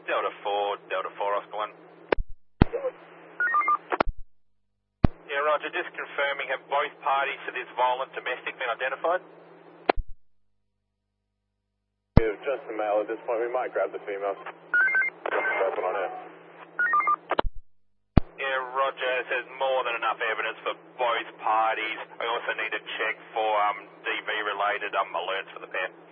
Delta 4, Oscar 1. Yeah, roger, just confirming, have both parties to this violent domestic been identified? Yeah, just the male at this point. We might grab the female. Open on it. Yeah, roger, there's more than enough evidence for both parties. I also need to check for DV related alerts for the pair.